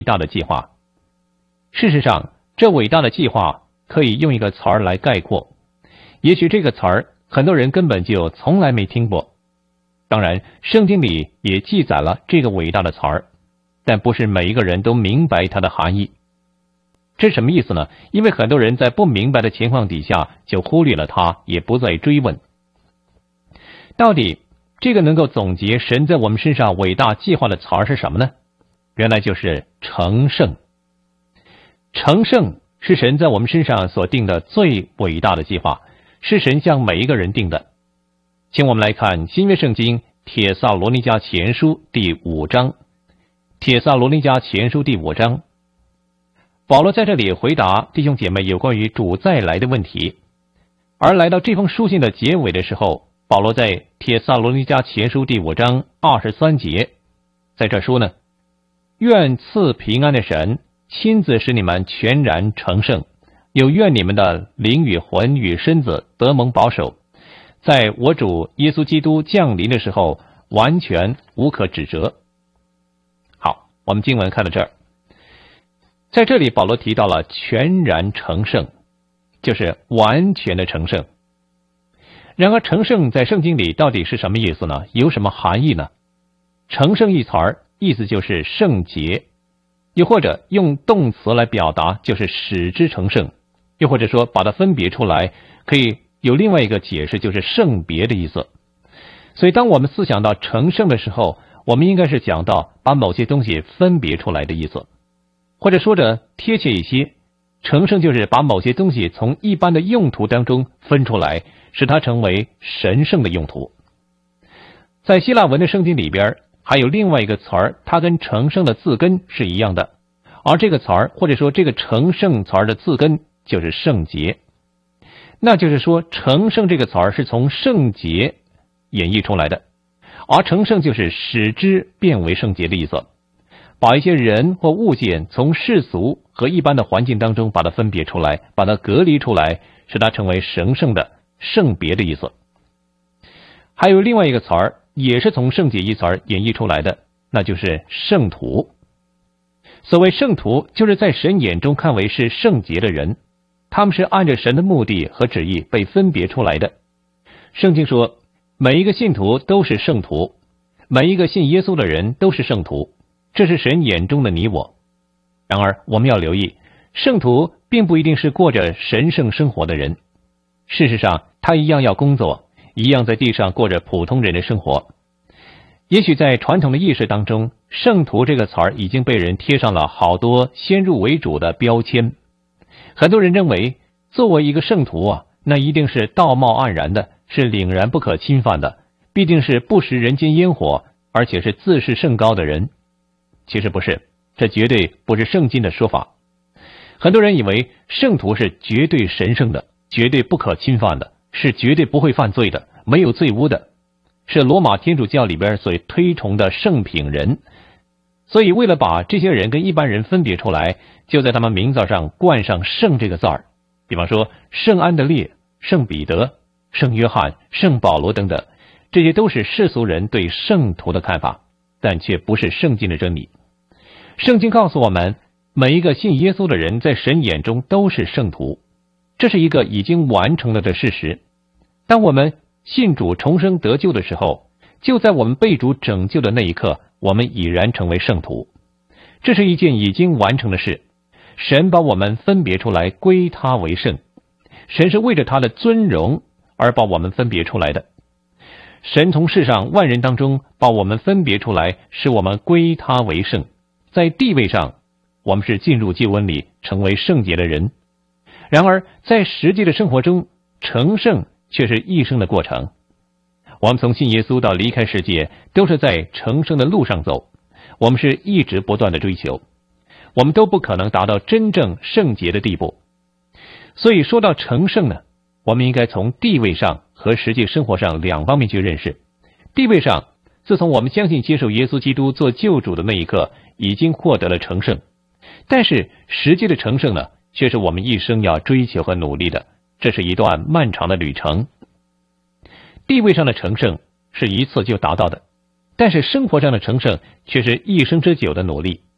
大的计划。事实上，这伟大的计划可以用一个词儿来概括，也许这个词儿很多人根本就从来没听过。当然，圣经里也记载了这个伟大的词儿，但不是每一个人都明白它的含义。这是什么意思呢？因为很多人在不明白的情况底下就忽略了它，也不再追问。到底这个能够总结神在我们身上伟大计划的词儿是什么呢？原来就是成圣。成圣是神在我们身上所定的最伟大的计划，是神向每一个人定的。请我们来看新约圣经帖撒罗尼迦前书第5章。帖撒罗尼迦前书第5章，保罗在这里回答弟兄姐妹有关于主再来的问题。而来到这封书信的结尾的时候，保罗在帖撒罗尼迦前书第5章23节在这说呢，愿赐平安的神亲自使你们全然成圣，又愿你们的灵与魂与身子得蒙保守，在我主耶稣基督降临的时候完全无可指责。好，我们经文看到这儿，在这里保罗提到了全然成圣，就是完全的成圣。然而成圣在圣经里到底是什么意思呢？有什么含义呢？成圣一词儿意思就是圣洁，又或者用动词来表达就是使之成圣，又或者说把它分别出来，可以有另外一个解释，就是圣别的意思。所以当我们思想到成圣的时候，我们应该是讲到把某些东西分别出来的意思，或者说着贴切一些，成圣就是把某些东西从一般的用途当中分出来，使它成为神圣的用途。在希腊文的圣经里边还有另外一个词儿，它跟成圣的字根是一样的，而这个词儿或者说这个成圣词儿的字根就是圣洁。那就是说成圣这个词儿是从圣洁演绎出来的，而成圣就是使之变为圣洁的意思，把一些人或物件从世俗和一般的环境当中把它分别出来，把它隔离出来，使它成为神圣的圣别的意思。还有另外一个词儿也是从圣洁一词儿演绎出来的，那就是圣徒。所谓圣徒，就是在神眼中看为是圣洁的人，他们是按着神的目的和旨意被分别出来的。圣经说每一个信徒都是圣徒，每一个信耶稣的人都是圣徒，这是神眼中的你我。然而我们要留意，圣徒并不一定是过着神圣生活的人，事实上他一样要工作，一样在地上过着普通人的生活。也许在传统的意识当中，圣徒这个词儿已经被人贴上了好多先入为主的标签。很多人认为作为一个圣徒啊，那一定是道貌岸然的，是凛然不可侵犯的，必定是不食人间烟火，而且是自视甚高的人。其实不是，这绝对不是圣经的说法。很多人以为圣徒是绝对神圣的，绝对不可侵犯的，是绝对不会犯罪的，没有罪污的，是罗马天主教里边所推崇的圣品人。所以为了把这些人跟一般人分别出来，就在他们名字上冠上圣这个字儿。比方说圣安德烈、圣彼得、圣约翰、圣保罗等等，这些都是世俗人对圣徒的看法，但却不是圣经的真理。圣经告诉我们，每一个信耶稣的人在神眼中都是圣徒，这是一个已经完成了的事实。当我们信主重生得救的时候，就在我们被主拯救的那一刻，我们已然成为圣徒。这是一件已经完成的事，神把我们分别出来归他为圣，神是为着他的尊荣而把我们分别出来的。神从世上万人当中把我们分别出来，使我们归他为圣。在地位上我们是进入救恩里成为圣洁的人，然而在实际的生活中，成圣却是一生的过程。我们从信耶稣到离开世界，都是在成圣的路上走，我们是一直不断的追求，我们都不可能达到真正圣洁的地步。所以说到成圣呢，我们应该从地位上和实际生活上两方面去认识。地位上，自从我们相信接受耶稣基督做救主的那一刻，已经获得了成圣。但是实际的成圣呢，却是我们一生要追求和努力的，这是一段漫长的旅程。地位上的成圣是一次就达到的，但是生活上的成圣却是一生之久的努力。